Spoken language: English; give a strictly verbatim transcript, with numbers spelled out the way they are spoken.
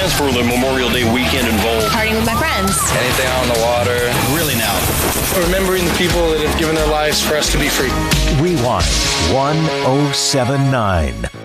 plans for the Memorial Day weekend involve partying with my friends. Anything out on the water. Really now. Remembering the people that have given their lives for us to be free. Rewind one oh seven nine.